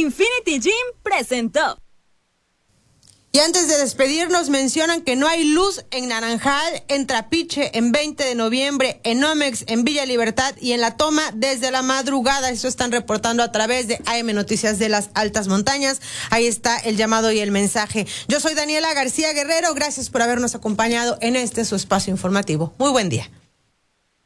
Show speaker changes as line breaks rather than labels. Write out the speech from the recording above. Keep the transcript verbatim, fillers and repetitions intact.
Infinity Gym presentó.
Y antes de despedirnos, mencionan que no hay luz en Naranjal, en Trapiche, en veinte de noviembre, en Omex, en Villa Libertad y en La Toma desde la madrugada. Eso están reportando a través de A M Noticias de las Altas Montañas. Ahí está el llamado y el mensaje. Yo soy Daniela García Guerrero. Gracias por habernos acompañado en este su espacio informativo. Muy buen día.